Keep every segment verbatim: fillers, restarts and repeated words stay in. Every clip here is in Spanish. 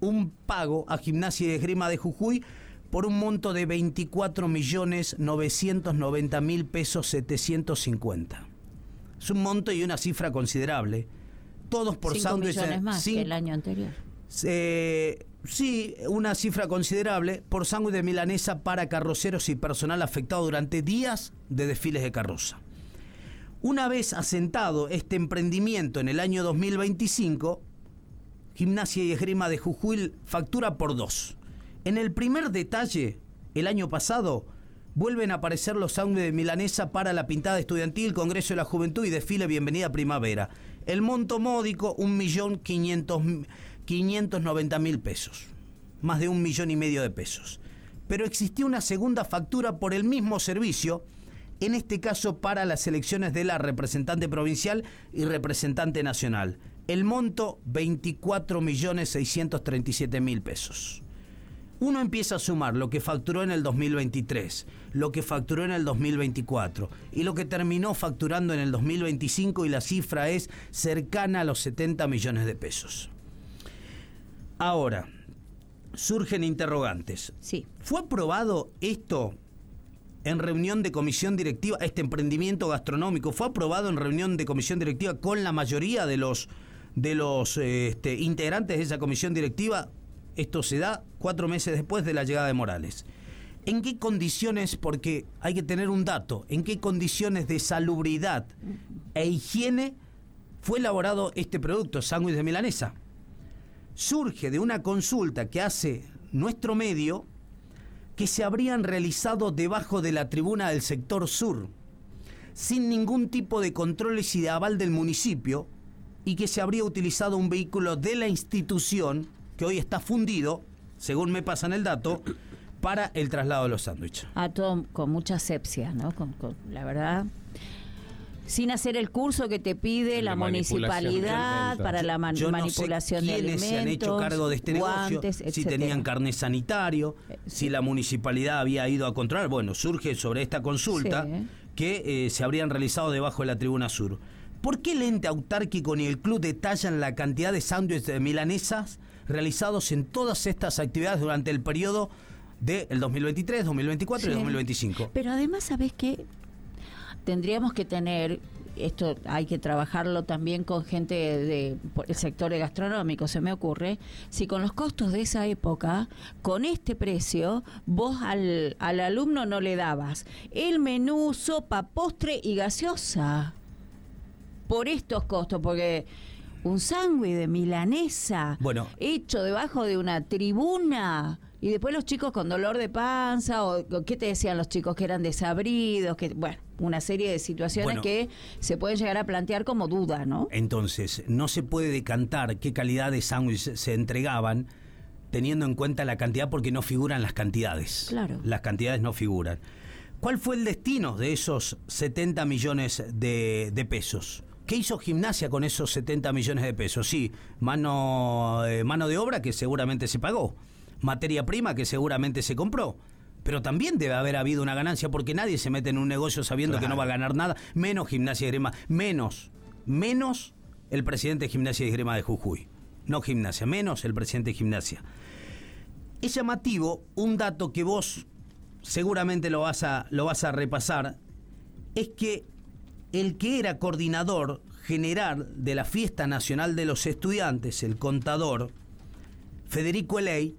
un pago a Gimnasia y Esgrima de Jujuy por un monto de veinticuatro millones novecientos noventa mil pesos setecientos cincuenta. Es un monto y una cifra considerable. Todos por sándwich. cinco millones más cinco, que el año anterior. Eh, sí, una cifra considerable por sándwich de milanesa para carroceros y personal afectado durante días de desfiles de carroza. Una vez asentado este emprendimiento en el año dos mil veinticinco, Gimnasia y Esgrima de Jujuy factura por dos. En el primer detalle, el año pasado, vuelven a aparecer los sándwiches de milanesa para la pintada estudiantil, Congreso de la Juventud y desfile Bienvenida Primavera. El monto módico, un millón quinientos noventa mil pesos. Más de un millón y medio de pesos. Pero existía una segunda factura por el mismo servicio, en este caso para las elecciones de la representante provincial y representante nacional. El monto, veinticuatro millones seiscientos treinta y siete mil pesos. Uno empieza a sumar lo que facturó en el dos mil veintitrés, lo que facturó en el dos mil veinticuatro y lo que terminó facturando en el dos mil veinticinco, y la cifra es cercana a los setenta millones de pesos. Ahora, surgen interrogantes. Sí. ¿Fue aprobado esto en reunión de comisión directiva, este emprendimiento gastronómico? ¿Fue aprobado en reunión de comisión directiva con la mayoría de los, de los este, integrantes de esa comisión directiva? Esto se da cuatro meses después de la llegada de Morales. ¿En qué condiciones, porque hay que tener un dato, en qué condiciones de salubridad e higiene fue elaborado este producto, sándwich de milanesa? Surge de una consulta que hace nuestro medio, que se habrían realizado debajo de la tribuna del sector sur, sin ningún tipo de controles y de aval del municipio, y que se habría utilizado un vehículo de la institución, que hoy está fundido, según me pasan el dato, para el traslado de los sándwiches. A todo con mucha asepsia, ¿no? Con, con, la verdad, sin hacer el curso que te pide la municipalidad para la man, Yo no manipulación sé de alimentos, quiénes se han hecho cargo de este guantes, negocio, si etcétera. tenían carnet sanitario, eh, si sí. la municipalidad había ido a controlar. Bueno, surge sobre esta consulta sí. que eh, se habrían realizado debajo de la tribuna sur. ¿Por qué el ente autárquico ni el club detallan la cantidad de sándwiches de milanesas realizados en todas estas actividades durante el periodo del dos mil veintitrés, dos mil veinticuatro sí. y dos mil veinticinco? Pero además, ¿sabés qué? Tendríamos que tener, esto hay que trabajarlo también con gente del de, sector gastronómico, se me ocurre, si con los costos de esa época, con este precio, vos al, al alumno no le dabas el menú, sopa, postre y gaseosa. Por estos costos, porque un sándwich de milanesa bueno, hecho debajo de una tribuna, y después los chicos con dolor de panza, o ¿qué te decían los chicos? Que eran desabridos, que bueno, una serie de situaciones bueno, que se pueden llegar a plantear como duda, ¿no? Entonces, no se puede decantar qué calidad de sándwich se entregaban teniendo en cuenta la cantidad, porque no figuran las cantidades. Claro. Las cantidades no figuran. ¿Cuál fue el destino de esos setenta millones de, de pesos? ¿Qué hizo Gimnasia con esos setenta millones de pesos? Sí, mano, eh, mano de obra que seguramente se pagó, materia prima que seguramente se compró, pero también debe haber habido una ganancia, porque nadie se mete en un negocio sabiendo claro. que no va a ganar nada, menos Gimnasia y Esgrima, menos, menos el presidente de Gimnasia y Esgrima de Jujuy, no Gimnasia, menos el presidente de Gimnasia. Es llamativo un dato que vos seguramente lo vas a, lo vas a repasar, es que el que era coordinador general de la Fiesta Nacional de los Estudiantes, el contador, Federico Eley,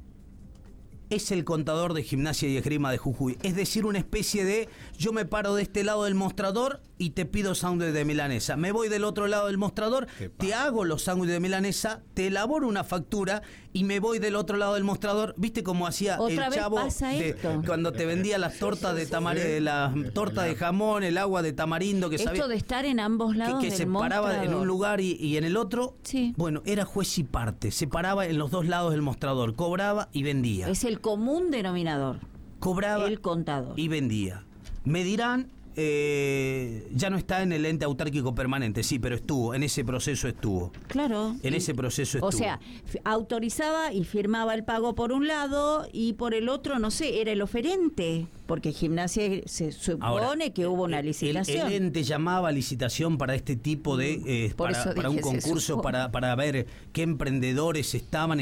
es el contador de Gimnasia y Esgrima de Jujuy. Es decir, una especie de, yo me paro de este lado del mostrador y te pido sándwich de milanesa. Me voy del otro lado del mostrador, te hago los sándwiches de milanesa, te elaboro una factura y me voy del otro lado del mostrador. ¿Viste cómo hacía ¿Otra el vez chavo pasa de, esto? cuando te vendía las tortas de tamarindo, la torta de jamón, el agua de tamarindo que esto sabía, de estar en ambos lados que, que del se paraba mostrador en un lugar y, y en el otro? Sí. Bueno, era juez y parte, se paraba en los dos lados del mostrador, cobraba y vendía. Es el común denominador. Cobraba el contador y vendía. Me dirán, eh, ya no está en el ente autárquico permanente, sí, pero estuvo, en ese proceso estuvo. Claro. En y, ese proceso estuvo. O sea, f- autorizaba y firmaba el pago por un lado y por el otro, no sé, era el oferente, porque Gimnasia se supone Ahora, que hubo una licitación. El, el ente llamaba a licitación para este tipo de, eh, para, para un concurso, para, para ver qué emprendedores estaban